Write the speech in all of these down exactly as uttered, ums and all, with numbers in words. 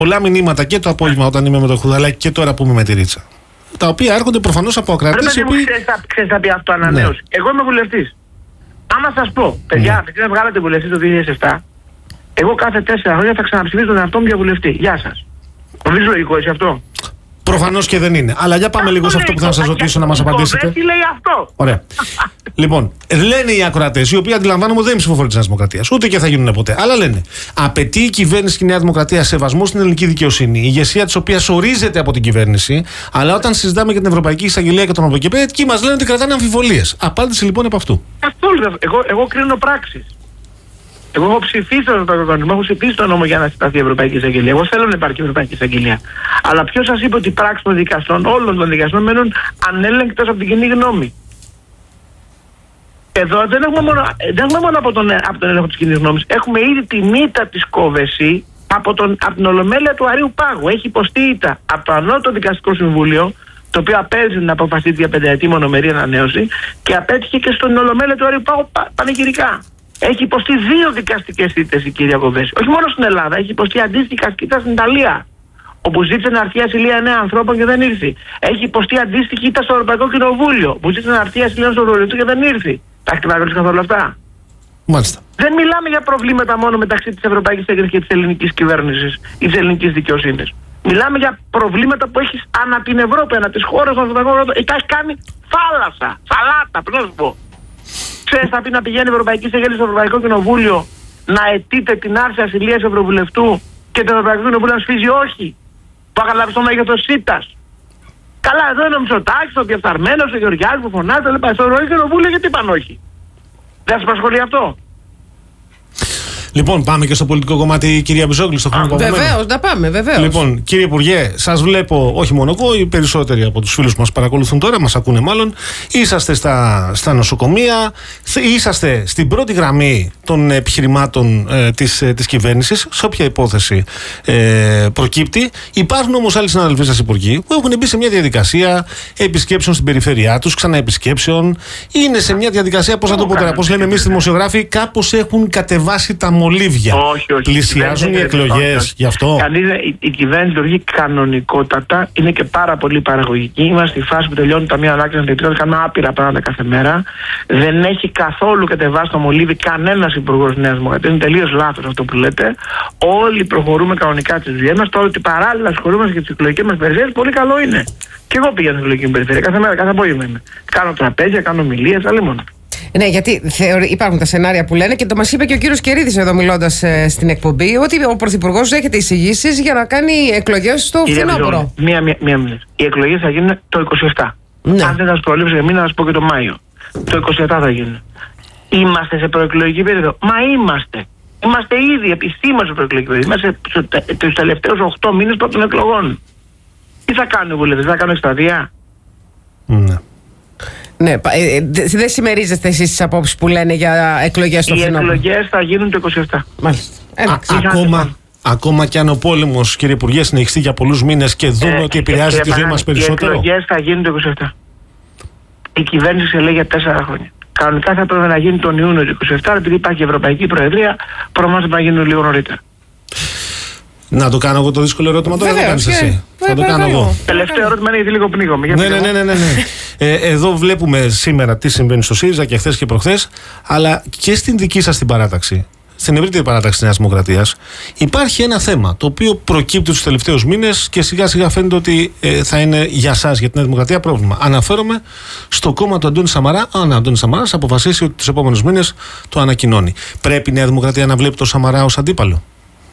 πολλά μηνύματα και το απόγευμα όταν είμαι με το Χουδαλά και τώρα που είμαι με τη Ρίτσα. Τα οποία έρχονται προφανώς από ακροατές. Δεν οποίοι... ξέρεις θα πει αυτό ανανέωση. Ναι. Εγώ είμαι βουλευτής. Άμα σας πω, παιδιά, αυτή mm. να βγάλατε βουλευτή το δύο χιλιάδες επτά, εγώ κάθε τέσσερα χρόνια θα ξαναψηφίσω τον εαυτό μου για βουλευτή. Γεια σας. Νομίζω λογικό έτσι αυτό? Προφανώς και δεν είναι. Αλλά για πάμε αυτό λίγο σε αυτό που θα σας ρωτήσω να μας απαντήσετε. Τι λέει αυτό? Ωραία. Λοιπόν, λένε οι ακροατές, οι οποίοι αντιλαμβάνομαι δεν είναι ψηφοφόροι της Νέας Δημοκρατίας, ούτε και θα γίνουν ποτέ. Αλλά λένε, απαιτεί η κυβέρνηση και η Νέα Δημοκρατία σεβασμό στην ελληνική δικαιοσύνη, η ηγεσία της οποίας ορίζεται από την κυβέρνηση, αλλά όταν συζητάμε για την Ευρωπαϊκή Εισαγγελία και τον από εκεί πέρα, εκεί μας λένε ότι κρατάνε αμφιβολίες. Απάντηση λοιπόν από αυτού. Αυτό εγώ, εγώ κρίνω πράξεις. Εγώ έχω ψηφίσει τον κανονισμό, έχω ψηφίσει τον νόμο για να συσταθεί η Ευρωπαϊκή Εισαγγελία. Εγώ θέλω να υπάρχει η Ευρωπαϊκή Εισαγγελία. Αλλά ποιος σας είπε ότι οι πράξεις των δικαστών, όλων των δικαστών, μένουν ανέλεγκτες από την κοινή γνώμη? Εδώ δεν έχουμε μόνο, δεν έχουμε μόνο από, τον, από τον έλεγχο της κοινής γνώμης. Έχουμε ήδη τη μύτα της κόβεση από, τον, από την Ολομέλεια του Αρείου Πάγου. Έχει υποστεί ήττα από το Ανώτατο Δικαστικό Συμβούλιο, το οποίο απέριζε την αποφασίστηκε για πενταετή μονομερή ανανέωση και απέτυχε και στον Ολομέλεια του Αρείου Πάγου πα, πανηγυρικά. Έχει υποστεί δύο δικαστικές ήττες η κυρία Κοβέση. Όχι μόνο στην Ελλάδα, έχει υποστεί αντίστοιχα ήττα στην Ιταλία, όπου ζήτησε να έρθει η ασυλία εννέα ανθρώπων και δεν ήρθε. Έχει υποστεί αντίστοιχη ήττα στο Ευρωπαϊκό Κοινοβούλιο, που ζήτησε να έρθει η ασυλία στο Ευρωβουλευτή και δεν ήρθε. Τα έχετε παρακολουθήσει καθόλου αυτά? Μάλιστα. Δεν μιλάμε για προβλήματα μόνο μεταξύ της Ευρωπαϊκής Ένωσης και της ελληνικής κυβέρνησης ή της ελληνικής δικαιοσύνης. Μιλάμε για προβλήματα που έχει ανά την Ευρώπη, ανά τις χώρες των Ευρωπαϊκών. Εκεί έχει κάνει θάλασσα, σαλάτα, πριν να σου πω. Ξέρεις, θα πει να πηγαίνει η Ευρωπαϊκή Εισαγγελία στο Ευρωπαϊκό Κοινοβούλιο να αιτείται την άρση ασυλίας Ευρωβουλευτού και το Ευρωπαϊκό Κοινοβούλιο να σφίζει όχι. Που θα καταλάβει το μέγεθος ΣΥΤΑΣ. Καλά, εδώ είναι ο Μητσοτάκης, ο Διεφθαρμένος, ο Γεωργιάδης που φωνάζει, το λοιπά. Στο Ευρωπαϊκό Κοινοβούλιο γιατί είπαν όχι? Δεν σας απασχολεί αυτό? Λοιπόν, πάμε και στο πολιτικό κομμάτι, κυρία Μπιζόγλου, στο χρόνο που απομένει. Βεβαίως, να πάμε, βεβαίως. Λοιπόν, κύριε Υπουργέ, σας βλέπω, όχι μόνο εγώ, οι περισσότεροι από τους φίλους που μας παρακολουθούν τώρα, μας ακούνε μάλλον. Είσαστε στα, στα νοσοκομεία, είσαστε στην πρώτη γραμμή των επιχειρημάτων ε, της, ε, της κυβέρνησης, σε όποια υπόθεση ε, προκύπτει. Υπάρχουν όμως άλλοι συναδελφοί σας υπουργοί που έχουν μπει σε μια διαδικασία επισκέψεων στην περιφέρειά τους, ξαναεπισκέψεων. Είναι σε μια διαδικασία, πώς θα το πω τώρα, πώς λέμε εμείς οι δημοσιογράφοι, κάπως έχουν κατεβάσει τα μολύβια. Όχι, όχι. Πλησιάζουν οι εκλογές γι' αυτό. Κανείς, η, η κυβέρνηση λειτουργεί κανονικότατα, είναι και πάρα πολύ παραγωγική. Είμαστε στη φάση που τελειώνουν τα μία ανάκτηση των τριών, κάνουμε άπειρα πράγματα κάθε μέρα. Δεν έχει καθόλου κατεβάσει το μολύβι κανένας υπουργός της Νέας Δημοκρατίας. Είναι τελείως λάθος αυτό που λέτε. Όλοι προχωρούμε κανονικά τις δουλειές μας. Τώρα ότι παράλληλα ασχολούμαστε και τις εκλογικές μας περιφέρειες, πολύ καλό είναι. Και εγώ πήγα στην εκλογική μου περιφέρεια κάθε μέρα, κάθε απόγευμα είμαι. Κάνω τραπέζια, κάνω ομιλίες, αλλά μόνο. Ναι, γιατί θεωρεί, υπάρχουν τα σενάρια που λένε και το μας είπε και ο κύριος Κερίδης εδώ μιλώντας ε, στην εκπομπή, ότι ο Πρωθυπουργός δέχεται εισηγήσεις για να κάνει εκλογές στο φθινόπωρο. Μία, μία, μία, μία. Οι εκλογές θα γίνουν το είκοσι επτά. Ναι. Αν δεν θα σας προλείψω για μήνα, να σας πω και το Μάιο. Το είκοσι επτά θα γίνουν. Είμαστε σε προεκλογική περίοδο. Μα είμαστε. Είμαστε ήδη επισήμως σε προεκλογική περίοδο. Είμαστε τους τελευταίους οκτώ μήνες πρώτων εκλογών. Τι θα κάνουν οι βουλευτές, θα κάνουν εκστρατεία? Ναι. Ναι, ε, δεν συμμερίζεστε εσείς τις απόψεις που λένε για εκλογές στο φθινόπωρο? Οι εκλογές θα γίνουν το είκοσι επτά. Μάλιστα. Α, ακόμα, ακόμα και αν ο πόλεμος, κύριε Υπουργέ, συνεχιστεί για πολλούς μήνες και δούμε ε, ότι επηρεάζει τη ζωή μας περισσότερο. Οι εκλογές θα γίνουν το είκοσι επτά. Η κυβέρνηση σε λέει για τέσσερα χρόνια. Κανονικά θα πρέπει να γίνει τον Ιούνιο του είκοσι επτά, επειδή υπάρχει η Ευρωπαϊκή Προεδρία, προγραμμάζεται να γίνουν λίγο νωρίτερα. Να το κάνω εγώ το δύσκολο ερώτημα τώρα, δεν το κάνεις εσύ? Θα το κάνω εγώ. Τελευταίο ερώτημα είναι γιατί λίγο πνίγομαι. Ναι, ναι, ναι, ναι, ναι. ε, εδώ βλέπουμε σήμερα τι συμβαίνει στο ΣΥΡΙΖΑ και χθες και προχθές, αλλά και στην δική σας την παράταξη, στην ευρύτερη παράταξη της Νέας Δημοκρατίας, υπάρχει ένα θέμα το οποίο προκύπτει τους τελευταίους μήνες και σιγά σιγά φαίνεται ότι ε, θα είναι για σας, για την Νέα Δημοκρατία, πρόβλημα. Αναφέρομαι στο κόμμα του Αντώνη Σαμαρά. Αν ο Αντώνης Σαμαράς αποφασίσει ότι τους επόμενους μήνες το ανακοινώνει. Πρέπει η Νέα Δημοκρατία να βλέπει το Σαμαρά ως αντίπαλο?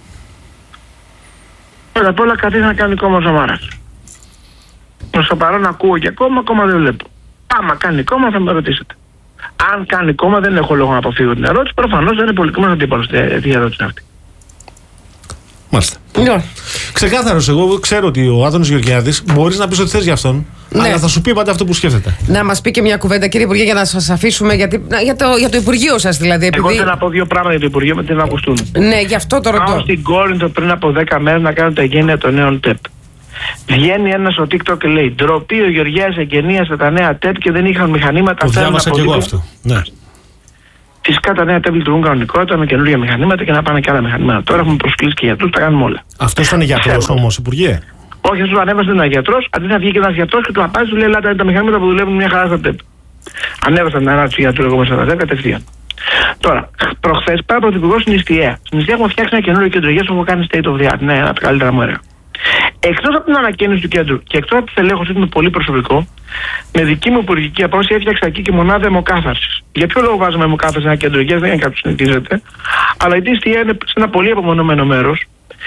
Πρώτα απ' όλα καθίστε να κάνει κόμμα ο Σαμαράς. Προς το παρόν ακούω και κόμμα, κόμμα δεν βλέπω. Άμα κάνει κόμμα θα με ρωτήσετε. Αν κάνει κόμμα δεν έχω λόγο να αποφύγω την ερώτηση. Προφανώς δεν είναι πολιτικό μας αντίπαλος η ερώτηση αυτή. Μάλιστα. Yeah. Ξεκάθαρος, εγώ ξέρω ότι ο Άδωνης Γεωργιάδης μπορείς να πεις ότι θες για αυτόν, ναι, αλλά θα σου πει πάντα αυτό που σκέφτεται. Να μας πει και μια κουβέντα, κύριε Υπουργέ, για να σας αφήσουμε, γιατί, για, το, για το Υπουργείο σας δηλαδή. Επειδή... Εγώ θέλω να πω δύο πράγματα για το Υπουργείο με την ακουστούν. Ναι, γι' αυτό το ρωτώ. Πάω στην Κόρινθο πριν από δέκα μέρες να κάνω τα εγγένεια των νέων ΤΕΠ. Βγαίνει ένας στο TikTok και λέει: ντροπή, ο Γεωργιάδης εγγενίασε τα νέα ΤΕΠ και δεν είχαν μηχανήματα. Το διάβασα και εγώ αυτό. Ναι. Φυσικά τα νέα τέμπλετ λειτουργούν κανονικότητα με καινούργια μηχανήματα και να πάνε και άλλα μηχανήματα. Τώρα έχουμε προσκλήσει και γιατρούς, τα κάνουμε όλα. Αυτό ήταν γιατρός όμως, Υπουργέ? Όχι, αυτό ανέβασε ένα γιατρός, αντί να βγει και ένα γιατρός και του απάντησε, του λέει: Ελάτε, τα μηχανήματα που δουλεύουν μια χαρά στα τέμπλετ. Ανέβασαν την ανάρτηση του γιατρού εγώ μέσα στα κατευθείαν. Τώρα, προχθές πάει ο πρωθυπουργός στην Ιστιαία. Στην Ιστιαία έχουμε φτιάξει ένα καινούργιο κέντρο υγείας που έχω κάνει state of the art. Ναι, ένα από τα καλύτερα μου έργα. Εκτός από την ανακαίνιση του κέντρου και εκτός από τη στελέχωση του με πολύ προσωπικό, με δική μου υπουργική απόφαση έφτιαξα εκεί και μονάδα αιμοκάθαρσης. Για ποιο λόγο βάζουμε αιμοκάθαρση σε ένα κέντρο υγείας, δεν είναι κάτι που συνηθίζεται, αλλά η Ιστιαία είναι σε ένα πολύ απομονωμένο μέρος.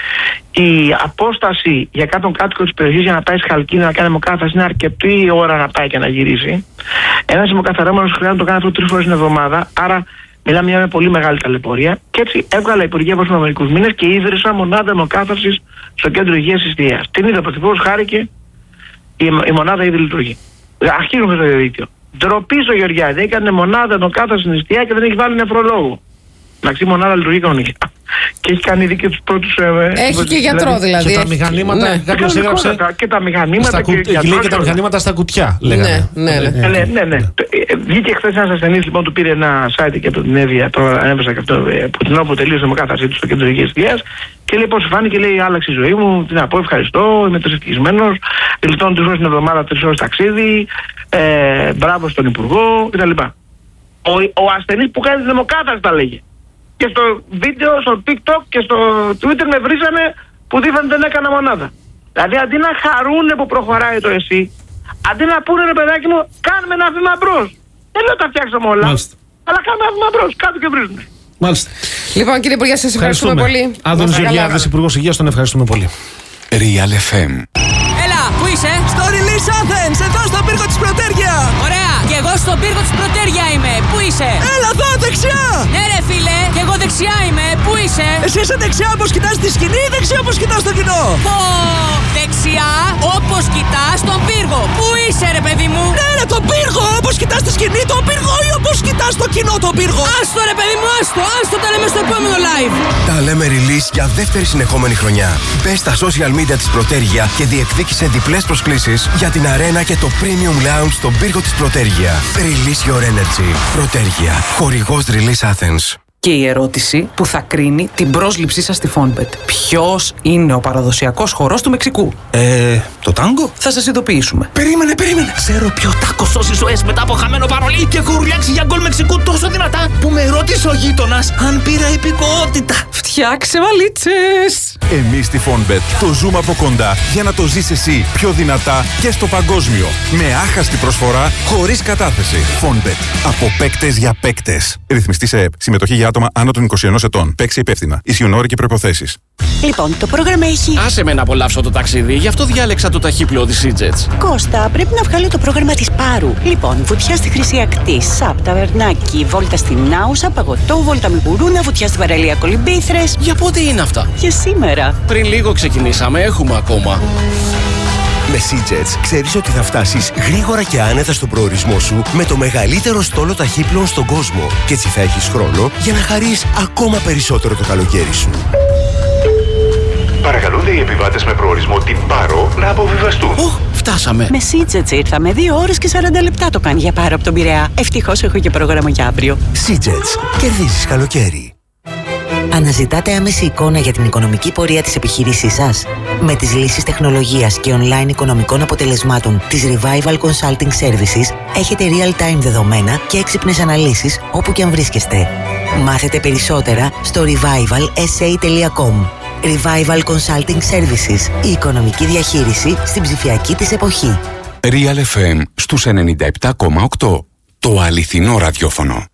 Η απόσταση για κάποιον κάτοικο της περιοχής για να πάει στη Χαλκίδα να κάνει αιμοκάθαρση είναι αρκετή ώρα να πάει και να γυρίσει. Ένας αιμοκαθαρόμενος χρειάζεται να το κάνει αυτό τρεις φορές την εβδομάδα, άρα μιλάμε για μια πολύ μεγάλη ταλαιπωρία. Και έτσι έβγαλα Υπουργεία από μερικούς μήνες και ίδρυσα μονάδα αιμοκάθαρσης στο κέντρο υγείας της Ιστιαίας. Την είδα ο πρωθυπουργός, χάρηκε, η, η μονάδα ήδη λειτουργεί. Αρχίζουμε στο διαδίκτυο. Ντροπή στο Γεωργιάδη, έκανε μονάδα αιμοκάθαρσης στην Ιστιαία και δεν έχει βάλει νεφρολόγο. Εντάξει, η μονάδα λειτουργεί κανονικά. Και έχει κάνει ήδη και τους πρώτους. Ε, έχει και γιατρό δηλαδή. Και τα μηχανήματα. Ναι. Κάποιος έγραψε. Και τα μηχανήματα. Στα και, κου... και, λέει και τα μηχανήματα στα κουτιά. Λέγανε. Ναι, ναι, ναι. ναι, ναι, ναι, ναι. Βγήκε χθες ένας ασθενής, λοιπόν, του πήρε ένα site και από την Εύβοια. Τώρα ανέβασα και αυτό που την όπου τελείωσε με κάθαρσή του στο κέντρο υγείας Ιστιαίας. Και λέει πώς φάνηκε, λέει άλλαξε η ζωή μου. Τι να πω, ευχαριστώ, είμαι τόσο ευτυχισμένος. Γλιτώνω τρεις ώρες την εβδομάδα, τρεις ώρες ταξίδι. Ε, μπράβο στον Υπουργό κτλ. Ο, ο ασθενής που κάνει τη δημοκάταση τα λέγε. Και στο βίντεο, στο TikTok και στο Twitter με βρίζανε που δίθεν δεν έκανα μονάδα. Δηλαδή αντί να χαρούνε που προχωράει το εσύ, αντί να πούνε ρε παιδάκι μου, κάνουμε ένα βήμα μπρος. Δεν λέω τα φτιάξαμε όλα. Μάλιστα. Αλλά κάνουμε ένα βήμα μπρος. Κάτω και βρίζουνε. Μάλιστα. Λοιπόν, κύριε Υπουργέ, σας ευχαριστούμε πολύ. Άδωνης Γεωργιάδης, Υπουργός Υγείας, τον ευχαριστούμε πολύ. Real εφ εμ. Έλα, πού είσαι? Στο Release Athens, εδώ στον πύργο της Πρωτέρια. Ωραία, και εγώ στον πύργο της Πρωτέρια είμαι. Πού είσαι? Έλα εδώ, δεξιά. Ναι ρε φίλε, και εγώ δεξιά είμαι. Πού είσαι? Εσύ είσαι δεξιά όπως κοιτάς τη σκηνή ή δεξιά όπως κοιτάς το κοινό? Πω, δεξιά όπως κοιτάς τον πύργο. Πού είσαι ρε παιδί μου? Ναι ρε, τον πύργο, όπως κοιτάς τη σκηνή τον πύργο ή όπως κοιτάς το κοινό τον πύργο? Άστο ρε παιδί μου, άστο, άστο, τα λέμε στο επόμενο live. Τα λέμε Release για δεύτερη συνεχόμενη χρονιά. Μπες στα social media της Πρωτέρια και διεκδίκησε διπλές προσκλήσεις για την αρένα και το Premium Lounge στον πύργο της Πρωτέρια. Release your energy. Πρωτέρια. Χορηγός Release Athens. Και η ερώτηση που θα κρίνει την πρόσληψή σας στη Fonbet. Ποιος είναι ο παραδοσιακός χορός του Μεξικού? Ε, το τάγκο? Θα σας ειδοποιήσουμε. Περίμενε, περίμενε. Ξέρω ποιο τάκο σώσει ζωές μετά από χαμένο παρολί και έχω ουρλιάξει για γκολ Μεξικού τόσο δυνατά που με ρώτησε ο γείτονας αν πήρα υπηκοότητα. Φτιάξε βαλίτσες! Εμείς στη Fonbet το ζούμε από κοντά για να το ζεις εσύ πιο δυνατά και στο παγκόσμιο. Με άχαστη προσφορά, χωρίς κατάθεση. Fonbet. Από παίκτες για παίκτες. Ρυθμιστή σε ΕΕΠ. Συμμετοχή για άτομα άνω των είκοσι ενός ετών. Παίξε υπεύθυνα. Ισιουν όροι και προϋποθέσεις. Λοιπόν, το πρόγραμμα έχει. Άσε με να απολαύσω το ταξίδι, γι' αυτό διάλεξα το ταχύπλοο της Seajets. Κώστα, πρέπει να βγάλω το πρόγραμμα της Πάρου. Λοιπόν, βουτιά στη Χρυσή Ακτή, Σαπ, ταβερνάκι, βόλτα στην Άουσα, παγωτό, βόλτα με γουρούνα, βουτιά στην παραλία Κολυμπήθρες. Για πότε είναι αυτά? Για σήμερα. Πριν λίγο ξεκινήσαμε, έχουμε ακόμα. Με Seajets ξέρεις ότι θα φτάσεις γρήγορα και άνετα στον προορισμό σου με το μεγαλύτερο στόλο ταχύπλοων στον κόσμο. Και έτσι θα έχεις χρόνο για να χαρείς ακόμα περισσότερο το καλοκαίρι σου. Παρακαλούνται οι επιβάτες με προορισμό την Πάρο να αποβιβαστούν. Οχ, φτάσαμε. Με Seajets ήρθαμε. Δύο ώρες και σαράντα λεπτά το κάνει για Πάρο από τον Πειραιά. Ευτυχώς έχω και πρόγραμμα για αύριο. Seajets. Κερδίζεις καλοκαίρι. Αναζητάτε άμεση εικόνα για την οικονομική πορεία της επιχείρησής σας? Με τις λύσεις τεχνολογίας και online οικονομικών αποτελεσμάτων της Revival Consulting Services έχετε real-time δεδομένα και έξυπνες αναλύσεις όπου και αν βρίσκεστε. Μάθετε περισσότερα στο revival s a τελεία com. Revival Consulting Services. Η οικονομική διαχείριση στην ψηφιακή της εποχή. Real εφ εμ στους ενενήντα επτά κόμμα οκτώ. Το αληθινό ραδιόφωνο.